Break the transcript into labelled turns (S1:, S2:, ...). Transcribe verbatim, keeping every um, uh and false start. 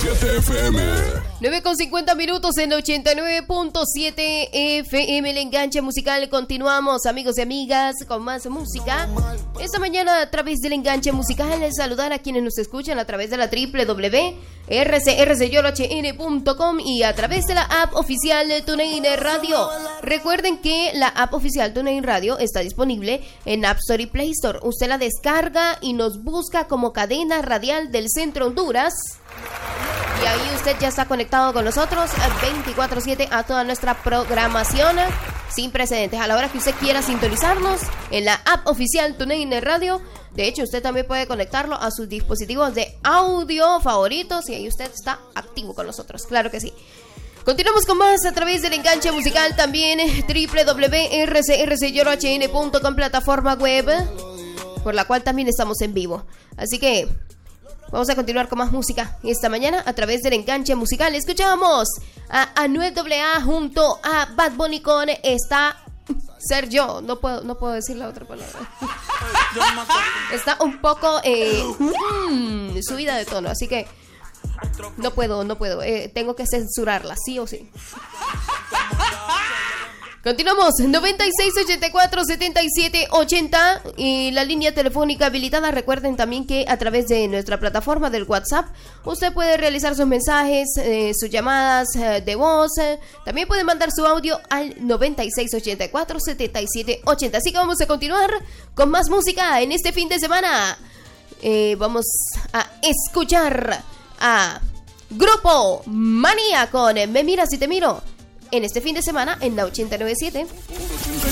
S1: siete F M.
S2: nueve con cincuenta minutos en ochenta y nueve punto siete F M, el enganche musical. Continuamos, amigos y amigas, con más música. Esta mañana, a través del enganche musical, les saludar a quienes nos escuchan a través de la doble u doble u doble u punto r c r c y h n punto com y a través de la app oficial de TuneIn Radio. Recuerden que la app oficial TuneIn Radio está disponible en App Store y Play Store. Usted la descarga y nos busca como Cadena Radial del Centro Honduras. Y ahí usted ya está conectado con nosotros veinticuatro siete a toda nuestra programación sin precedentes. A la hora que usted quiera sintonizarnos en la app oficial TuneIn Radio. De hecho, usted también puede conectarlo a sus dispositivos de audio favoritos y ahí usted está activo con nosotros. Claro que sí. Continuamos con más a través del enganche musical también. doble u doble u doble u punto r c r c y h n punto com, plataforma web por la cual también estamos en vivo. Así que vamos a continuar con más música esta mañana a través del enganche musical. Escuchamos a Anuel A A junto a Bad Bunny con Está Ser Yo. No puedo, no puedo decir la otra palabra. Está un poco eh, mm, subida de tono, así que no puedo, no puedo. Eh, tengo que censurarla, sí o sí. Continuamos, noventa y seis, ochenta y cuatro, setenta y siete, ochenta y la línea telefónica habilitada. Recuerden también que a través de nuestra plataforma del WhatsApp usted puede realizar sus mensajes, eh, sus llamadas eh, de voz. Eh, también puede mandar su audio al noventa y seis, ochenta y cuatro, setenta y siete, ochenta. Así que vamos a continuar con más música en este fin de semana. Eh, vamos a escuchar a Grupo Manía con Me Miras y Te Miro en este fin de semana en la ochenta y nueve punto siete.